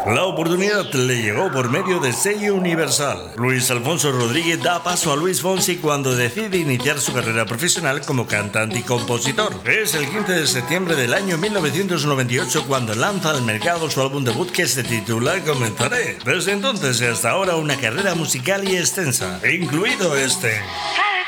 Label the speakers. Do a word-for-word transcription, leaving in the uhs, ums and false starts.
Speaker 1: La oportunidad le llegó por medio de sello Universal. Luis Alfonso Rodríguez da paso a Luis Fonsi cuando decide iniciar su carrera profesional como cantante y compositor. Es el quince de septiembre del año mil novecientos noventa y ocho cuando lanza al mercado su álbum debut que se titula Comenzaré. Desde entonces y hasta ahora una carrera musical y extensa, incluido este.